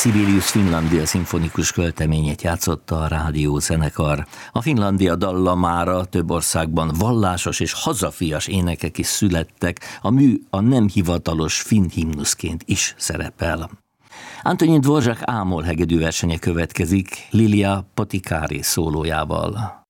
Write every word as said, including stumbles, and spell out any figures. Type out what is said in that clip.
Sibelius Finlandia szimfonikus költeményét játszotta a rádiózenekar. A Finlandia dallamára több országban vallásos és hazafias énekek is születtek, a mű a nem hivatalos finn himnuszként is szerepel. Antonin Dvorak ámol hegedű versenye következik Lilia Potikári szólójával.